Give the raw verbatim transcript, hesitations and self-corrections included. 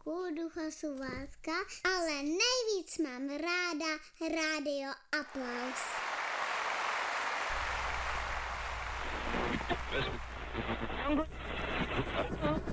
Zdenku, Ducha Suvátka, ale nejvíc mám ráda Rádio Aplaus. Yes.